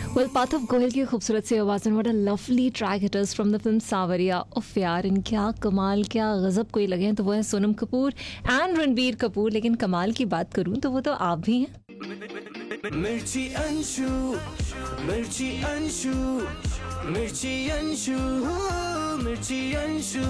Well पार्थव Goyal की खूबसूरत सी आवाज़ में what a lovely track it is from the film सावरिया। उफ यार, इन क्या कमाल, क्या गजब कोई लगे हैं तो वो है सोनम कपूर एंड रणबीर कपूर। लेकिन कमाल की बात करूं तो वो तो आप भी हैं। मिर्ची अंशु, मिर्ची अंशु, मिर्ची अंशु, मिर्ची अंशु।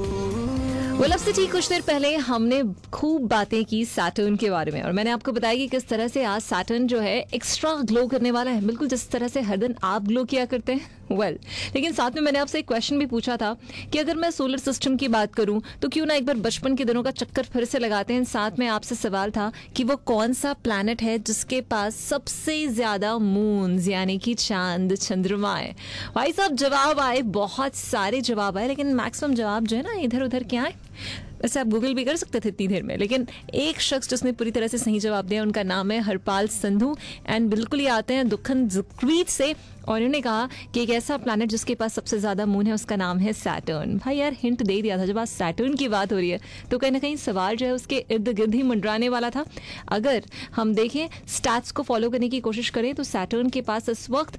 वेल अब से ठीक कुछ देर पहले हमने खूब बातें की सैटर्न के बारे में और मैंने आपको बताया कि किस तरह से आज सैटर्न जो है एक्स्ट्रा ग्लो करने वाला है, बिल्कुल जिस तरह से हर दिन आप ग्लो किया करते हैं। लेकिन साथ में मैंने आपसे एक क्वेश्चन भी पूछा था कि अगर मैं सोलर सिस्टम की बात करूं तो क्यों ना एक बार बचपन के दिनों का चक्कर फिर से लगाते हैं। साथ में आपसे सवाल था कि वो कौन सा प्लैनेट है जिसके पास सबसे ज्यादा मून्स यानी कि चांद चंद्रमाएं। भाई साहब जवाब आए, बहुत सारे जवाब आए, लेकिन मैक्सिमम जवाब जो है ना इधर उधर क्या है। वैसे आप गूगल भी कर सकते थे इतनी देर में, लेकिन एक शख्स जिसने पूरी तरह से सही जवाब दिया उनका नाम है हरपाल संधू एंड बिल्कुल ये आते हैं दुखन जक्रीत से और इन्होंने कहा कि एक ऐसा प्लैनेट जिसके पास सबसे ज्यादा मून है उसका नाम है सैटर्न। भाई यार हिंट दे दिया था, जब आज सैटर्न की बात हो रही है तो कहीं ना कहीं सवाल जो है उसके इर्द गिर्द ही मंडराने वाला था। अगर हम देखें स्टैट्स को फॉलो करने की कोशिश करें तो सैटर्न के पास इस वक्त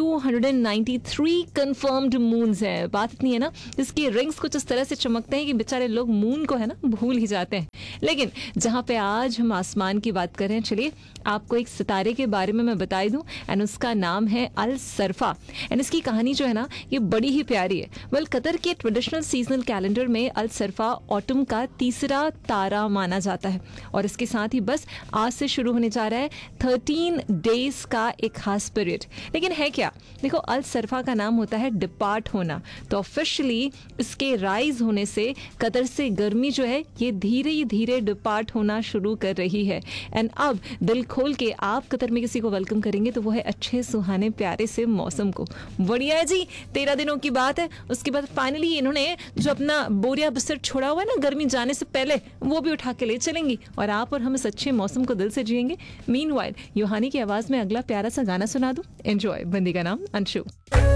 293 कंफर्म्ड मून्स हैं। बात इतनी है ना, इसके रिंग्स कुछ इस तरह से चमकते हैं कि बेचारे लोग मून को है ना भूल ही जाते हैं। लेकिन जहां पे आज हम आसमान की बात कर रहे हैं, चलिए आपको एक सितारे के बारे में मैं बता दूं एंड उसका नाम है अल सरफा एंड इसकी कहानी जो है ना ये बड़ी ही प्यारी है। वेल कतर के ट्रेडिशनल सीजनल कैलेंडर में अल सरफा ऑटम का तीसरा तारा माना जाता है और इसके साथ ही बस आज से शुरू होने जा रहा है 13 डेज का एक खास पीरियड। लेकिन है क्या, देखो अल सरफा का नाम होता है डिपार्ट होना, तो ऑफिशियली इसके राइज होने से कतर से गर्मी जो है ये धीरे धीरे डिपार्ट होना शुरू कर रही है एंड अब दिल खोल के आप कतर में किसी को वेलकम करेंगे तो वो है अच्छे सुहाने प्यारे से मौसम को। बढ़िया है जी, 13 दिनों की बात है। उसके बाद फाइनली इन्होंने जो अपना बोरिया बिस्तर छोड़ा हुआ है ना गर्मी जाने से पहले वो भी उठा के ले चलेंगी और आप और हम इस अच्छे मौसम को दिल से जिएंगे। मीनवाइल यूहानी की आवाज में अगला प्यारा सा गाना सुना दूं, एंजॉय। बंदी का नाम अंशु।